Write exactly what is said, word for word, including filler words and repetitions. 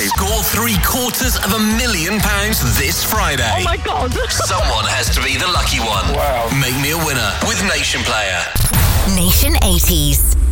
Score three quarters of a million pounds this Friday. Oh my God. Someone has to be the lucky one. Wow. Make me a winner with Nation Player. Nation eighties.